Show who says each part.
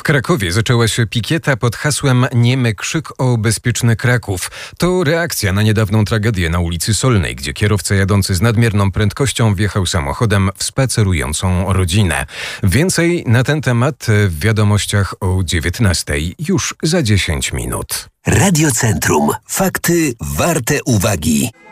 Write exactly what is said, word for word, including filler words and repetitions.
Speaker 1: Krakowie zaczęła się pikieta pod hasłem „Niemy krzyk o bezpieczny Kraków”. To reakcja na niedawną tragedię na ulicy Solnej, gdzie kierowca jadący z nadmierną prędkością wjechał samochodem w spacerującą rodzinę. Więcej na ten temat w wiadomościach o dziewiętnastej już za dziesięć minut.
Speaker 2: Radio Centrum. Fakty warte uwagi.